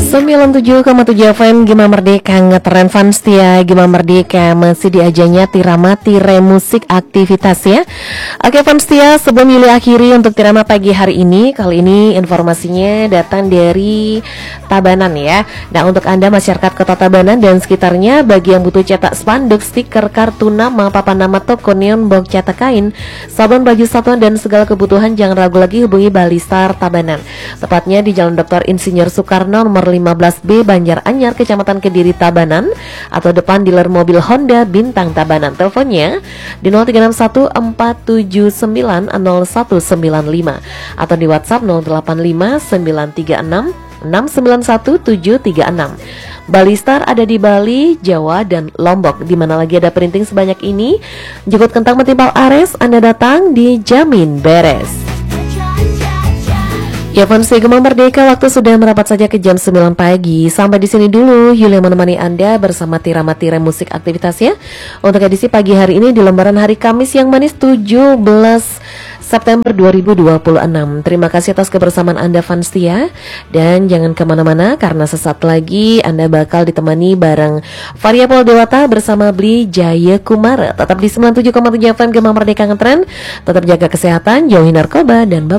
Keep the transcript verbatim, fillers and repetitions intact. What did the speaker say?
sembilan puluh tujuh koma tujuh F M Gema Merdeka ngetren fans ya. Gema Merdeka masih diajanya tirama tire musik aktivitas ya. Oke fans ya, sebelum Yuli akhiri untuk tirama pagi hari ini, kali ini informasinya datang dari Tabanan ya. Nah untuk Anda masyarakat Kota Tabanan dan sekitarnya, bagi yang butuh cetak spanduk, stiker, kartu nama, papan nama toko, neon box, cetak kain, sabun, baju satuan dan segala kebutuhan, jangan ragu lagi hubungi Balistar Tabanan. Tepatnya di Jalan Doktor Insinyur Soekarno nomor lima belas B Banjar Anyar, Kecamatan Kediri, Tabanan, atau depan dealer mobil Honda Bintang Tabanan. Teleponnya di nol tiga enam satu empat tujuh sembilan nol satu sembilan lima atau di WhatsApp nol delapan lima sembilan tiga enam enam sembilan satu tujuh tiga enam. Balistar ada di Bali, Jawa, dan Lombok. Di mana lagi ada printing sebanyak ini, jenggot kentang metimpal ares, Anda datang dijamin beres. Ya fans Gema Merdeka, waktu sudah merapat saja ke jam sembilan pagi. Sampai di sini dulu Yuli menemani Anda bersama tirama tire musik aktivitas ya. Untuk edisi pagi hari ini di lembaran hari Kamis yang manis tujuh belas September dua ribu dua puluh enam. Terima kasih atas kebersamaan Anda fans ya. Dan jangan kemana-mana karena sesaat lagi Anda bakal ditemani bareng Varia Pol Dewata bersama Bli Jaya Kumara. Tetap di sembilan puluh tujuh koma tujuh F M Gema Merdeka ngetren. Tetap jaga kesehatan, jauhi narkoba, dan bye.